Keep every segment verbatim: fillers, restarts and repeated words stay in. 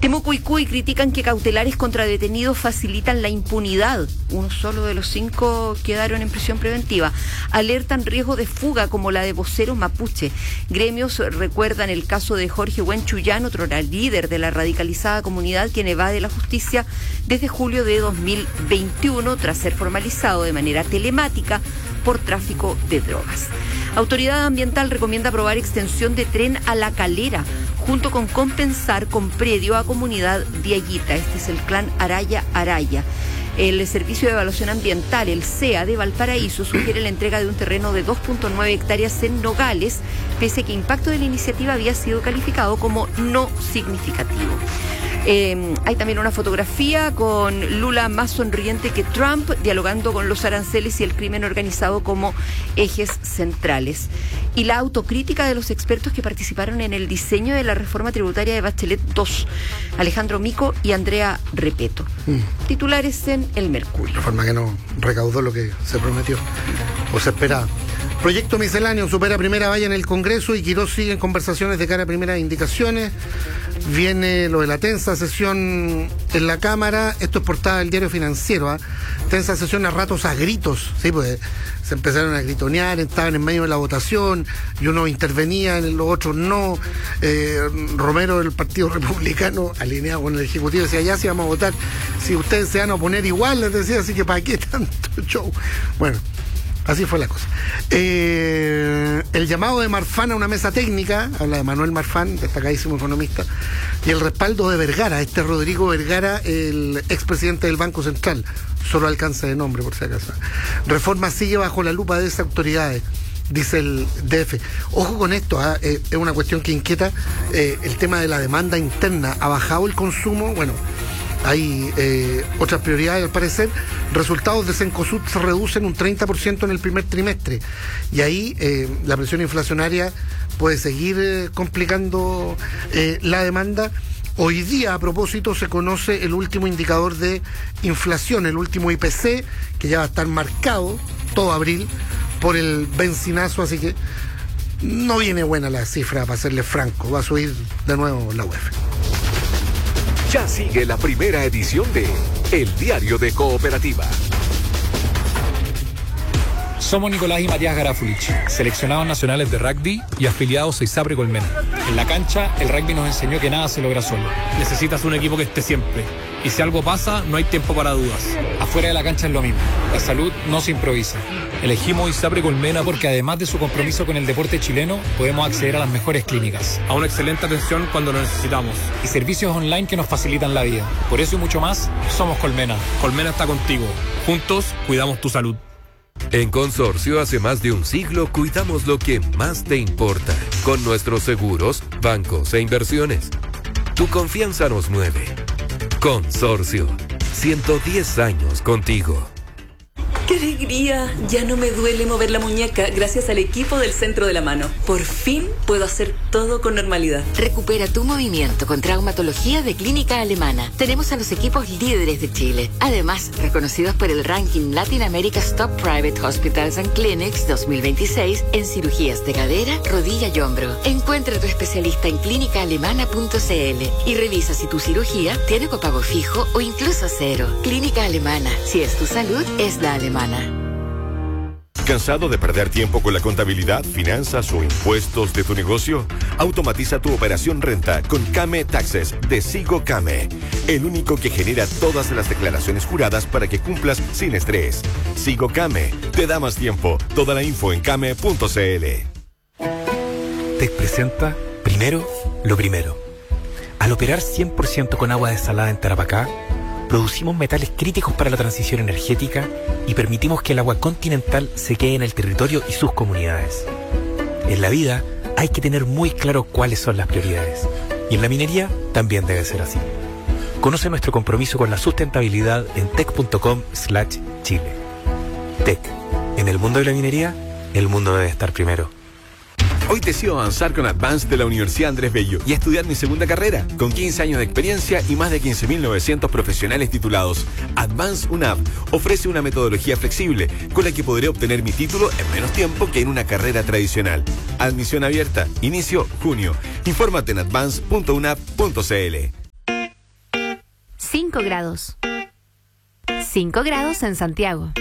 Temuco y Cuy critican que cautelares contra detenidos facilitan la impunidad. Uno solo de los cinco quedaron en prisión preventiva. Alertan riesgo de fuga como la de voceros mapuche. Gremios recuerdan el caso de Jorge Huenchuyán, otro líder de la radicalizada comunidad, quien evade la justicia desde julio de dos mil veintiuno tras ser formalizado de manera telemática por tráfico de drogas. Autoridad Ambiental recomienda aprobar extensión de tren a La Calera, junto con compensar con predio a comunidad Diaguita. Este es el clan Araya Araya. El Servicio de Evaluación Ambiental, el C E A de Valparaíso, sugiere la entrega de un terreno de dos punto nueve hectáreas en Nogales, pese a que el impacto de la iniciativa había sido calificado como no significativo. Eh, hay también una fotografía con Lula más sonriente que Trump, dialogando con los aranceles y el crimen organizado como ejes centrales. Y la autocrítica de los expertos que participaron en el diseño de la reforma tributaria de Bachelet dos, Alejandro Mico y Andrea Repeto. Mm. Titulares en El Mercurio. Reforma que no recaudó lo que se prometió o se esperaba. Proyecto misceláneo supera primera valla en el Congreso y Quirós sigue en conversaciones de cara a primeras indicaciones. Viene lo de la tensa sesión en la Cámara. Esto es portada del Diario Financiero, ¿eh? Tensa sesión a ratos a gritos, sí, pues se empezaron a gritonear, estaban en medio de la votación y unos intervenían, los otros no. eh, Romero del Partido Republicano, alineado con el Ejecutivo, decía, ya sí vamos a votar, si ustedes se van a oponer igual, les decía, así que ¿para qué tanto show? Bueno, así fue la cosa. Eh, el llamado de Marfán a una mesa técnica, habla de Manuel Marfán, destacadísimo economista, y el respaldo de Vergara, este Rodrigo Vergara, el expresidente del Banco Central, solo alcance de nombre por si acaso. Reforma sigue bajo la lupa de esas autoridades, dice el D F. Ojo con esto, ¿eh? Eh, es una cuestión que inquieta, eh, el tema de la demanda interna. ¿Ha bajado el consumo? Bueno, hay eh, otras prioridades al parecer. Resultados de Cencosud se reducen un treinta por ciento en el primer trimestre y ahí eh, la presión inflacionaria puede seguir eh, complicando eh, la demanda. Hoy día, a propósito, se conoce el último indicador de inflación, el último I P C, que ya va a estar marcado todo abril por el bencinazo, así que no viene buena la cifra, para serle franco. Va a subir de nuevo la U E F. Ya sigue la primera edición de El Diario de Cooperativa. Somos Nicolás y Matías Garafulich, seleccionados nacionales de rugby y afiliados a ISAPRE Colmena. En la cancha, el rugby nos enseñó que nada se logra solo. Necesitas un equipo que esté siempre. Y si algo pasa, no hay tiempo para dudas. Afuera de la cancha es lo mismo. La salud no se improvisa. Elegimos ISAPRE Colmena porque además de su compromiso con el deporte chileno, podemos acceder a las mejores clínicas, a una excelente atención cuando lo necesitamos y servicios online que nos facilitan la vida. Por eso y mucho más, somos Colmena. Colmena está contigo. Juntos, cuidamos tu salud. En Consorcio, hace más de un siglo, cuidamos lo que más te importa. Con nuestros seguros, bancos e inversiones. Tu confianza nos mueve. Consorcio, ciento diez años contigo. ¡Qué alegría! Ya no me duele mover la muñeca gracias al equipo del Centro de la Mano. Por fin puedo hacer todo con normalidad. Recupera tu movimiento con traumatología de Clínica Alemana. Tenemos a los equipos líderes de Chile. Además, reconocidos por el ranking Latin America's Top Private Hospitals and Clinics dos mil veintiséis en cirugías de cadera, rodilla y hombro. Encuentra a tu especialista en clínica alemana punto c l y revisa si tu cirugía tiene copago fijo o incluso cero. Clínica Alemana. Si es tu salud, es la alemana. ¿Cansado de perder tiempo con la contabilidad, finanzas o impuestos de tu negocio? Automatiza tu operación renta con Came Taxes de Sigo Came, el único que genera todas las declaraciones juradas para que cumplas sin estrés. Sigo Came te da más tiempo. Toda la info en came punto c l. Te presenta primero lo primero. Al operar cien por ciento con agua desalada en Tarapacá, producimos metales críticos para la transición energética y permitimos que el agua continental se quede en el territorio y sus comunidades. En la vida hay que tener muy claro cuáles son las prioridades. Y en la minería también debe ser así. Conoce nuestro compromiso con la sustentabilidad en tec punto com slash chile. Tec. En el mundo de la minería, el mundo debe estar primero. Hoy decido avanzar con Advance de la Universidad Andrés Bello y estudiar mi segunda carrera, con quince años de experiencia y más de quince mil novecientos profesionales titulados. Advance UNAV ofrece una metodología flexible con la que podré obtener mi título en menos tiempo que en una carrera tradicional. Admisión abierta. Inicio junio. Infórmate en advance punto unav punto c l. cinco grados. cinco grados en Santiago.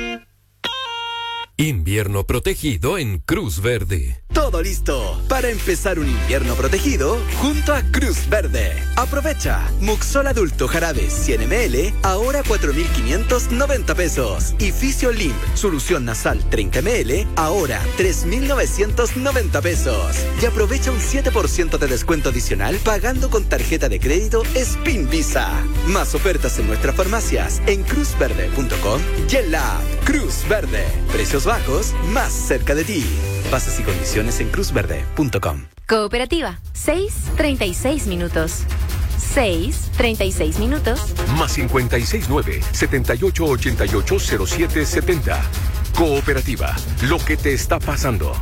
Invierno protegido en Cruz Verde. Todo listo para empezar un invierno protegido junto a Cruz Verde. Aprovecha Muxol Adulto Jarabe cien mililitros, ahora cuatro mil quinientos noventa pesos. Y Fisiolin Solución Nasal treinta mililitros, ahora tres mil novecientos noventa pesos. Y aprovecha un siete por ciento de descuento adicional pagando con tarjeta de crédito Spin Visa. Más ofertas en nuestras farmacias en cruz verde punto com y en la app Cruz Verde. Precios bajos más cerca de ti. Bases y condiciones en cruz verde punto com. Cooperativa, seis treinta y seis minutos. seis treinta y seis minutos. Más cincuenta y seis nueve, setenta y ocho ochenta y ocho cero siete setenta. Cooperativa, lo que te está pasando.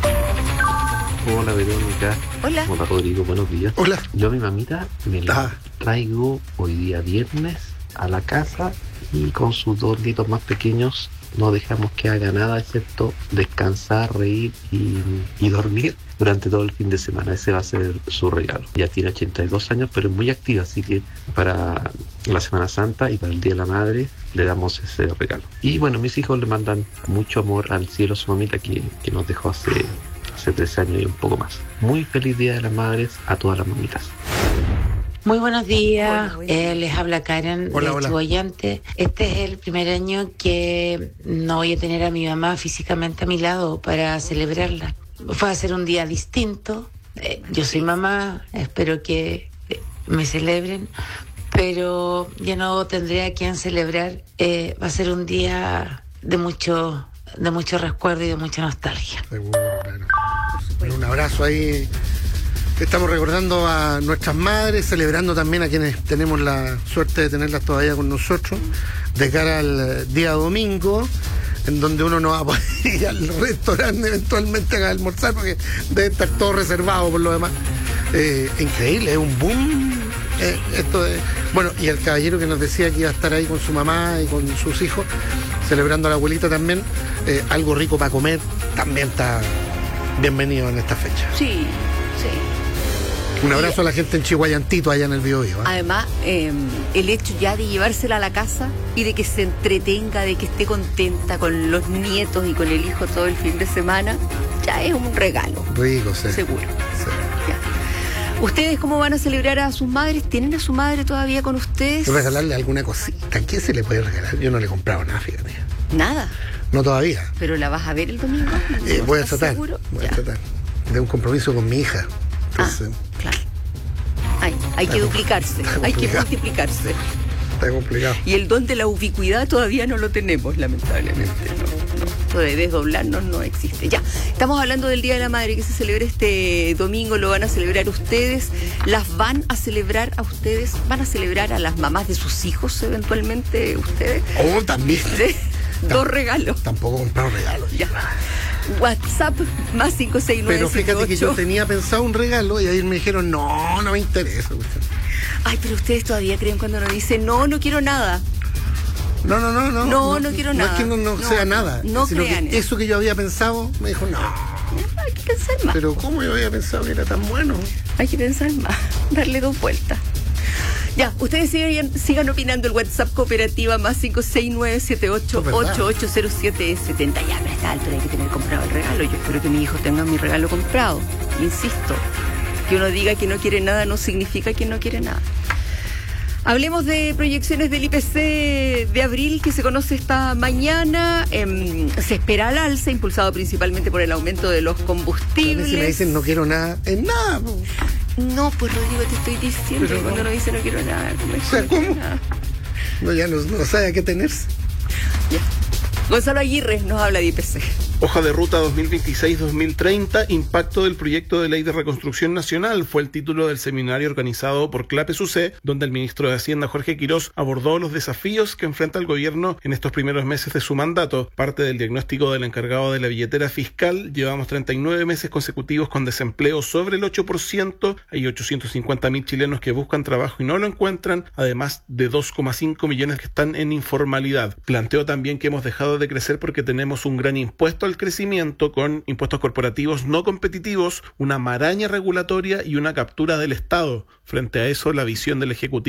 Hola Verónica. Hola. Hola Rodrigo, buenos días. Hola. Yo a mi mamita me la traigo hoy día viernes a la casa y con sus dos nietos más pequeños no dejamos que haga nada excepto descansar, reír y, y dormir durante todo el fin de semana. Ese va a ser su regalo. Ya tiene ochenta y dos años, pero es muy activa, así que para la Semana Santa y para el Día de la Madre le damos ese regalo. Y bueno, mis hijos le mandan mucho amor al cielo a su mamita que, que nos dejó hace, hace tres años y un poco más. Muy feliz Día de las Madres a todas las mamitas. Muy buenos días, Hola, buenos eh, les habla Karen Hola, de hola. Chihuayante. Este es el primer año que no voy a tener a mi mamá físicamente a mi lado para celebrarla. Fue a ser un día distinto. Eh, yo soy mamá, espero que eh, me celebren, pero ya no tendré a quien celebrar. Eh, va a ser un día de mucho, de mucho recuerdo y de mucha nostalgia. Seguro, claro. Bueno, un abrazo ahí. Estamos recordando a nuestras madres, celebrando también a quienes tenemos la suerte de tenerlas todavía con nosotros, de cara al día domingo, en donde uno no va a poder ir al restaurante eventualmente a almorzar, porque debe estar todo reservado por lo demás. Eh, increíble, es un boom eh, esto de... Bueno, y el caballero que nos decía que iba a estar ahí con su mamá y con sus hijos, celebrando a la abuelita también, eh, algo rico para comer, también está bienvenido en esta fecha. Sí, sí. Un abrazo a la gente en Chihuayantito, allá en el Biobío. ¿eh? Además, eh, el hecho ya de llevársela a la casa y de que se entretenga, de que esté contenta con los nietos y con el hijo todo el fin de semana, ya es un regalo. Rico, sí. Seguro. Sí. Ya. ¿Ustedes cómo van a celebrar a sus madres? ¿Tienen a su madre todavía con ustedes? Regalarle alguna cosita. ¿Qué se le puede regalar? Yo no le he comprado nada, fíjate. Nada. No todavía. ¿Pero la vas a ver el domingo? Eh, ¿No voy a estás tratar. seguro? Voy a Ya. tratar. De un compromiso con mi hija. Entonces, Ah, claro. Hay, hay Está que compl- duplicarse, está hay que complicado. multiplicarse. está complicado. Y el don de la ubicuidad todavía no lo tenemos, lamentablemente. No, no. Esto de desdoblarnos no existe. Ya, estamos hablando del Día de la Madre que se celebra este domingo, lo van a celebrar ustedes, las van a celebrar a ustedes, van a celebrar a las mamás de sus hijos eventualmente ustedes. Oh, también. ¿Sí? Dos regalos. Tampoco he comprado regalos. Ya. WhatsApp más cinco seis nueve. Pero fíjate que yo tenía pensado un regalo y ahí me dijeron, no, no me interesa. Ay, pero ustedes todavía creen cuando nos dicen, no, no quiero nada. No, no, no, no. No, no quiero nada. No es que no, no No, sea nada. no sino crean que eso. eso que yo había pensado, me dijo, no. Hay que pensar más. Pero ¿cómo yo había pensado que era tan bueno? Hay que pensar más, darle dos vueltas. Ya, ustedes sigan, sigan opinando el WhatsApp Cooperativa más cinco seis nueve siete ocho ocho ocho cero siete siete cero. Ya, pero a esta altura hay que tener comprado el regalo. Yo espero que mis hijos tengan mi regalo comprado. Insisto, que uno diga que no quiere nada no significa que no quiere nada. Hablemos de proyecciones del I P C de abril que se conoce esta mañana. Eh, se espera al alza, impulsado principalmente por el aumento de los A mí combustibles. si me dicen no quiero nada, es nada. Po. No, pues Rodrigo, te estoy diciendo Pero que cuando no. uno dice no quiero nada, no O sea, quiero ¿cómo? nada. No, ya no, no sabe a qué tenerse. Ya. Gonzalo Aguirre nos habla de I P C. Hoja de ruta dos mil veintiséis dos mil treinta, impacto del proyecto de ley de reconstrucción nacional, fue el título del seminario organizado por CLAPES U C, donde el ministro de Hacienda Jorge Quirós abordó los desafíos que enfrenta el gobierno en estos primeros meses de su mandato. Parte del diagnóstico del encargado de la billetera fiscal: llevamos treinta y nueve meses consecutivos con desempleo sobre el ocho por ciento, hay ochocientos cincuenta mil chilenos que buscan trabajo y no lo encuentran, además de dos coma cinco millones que están en informalidad. Planteó también que hemos dejado de crecer porque tenemos un gran impuesto al crecimiento con impuestos corporativos no competitivos, una maraña regulatoria y una captura del Estado. Frente a eso, la visión del Ejecutivo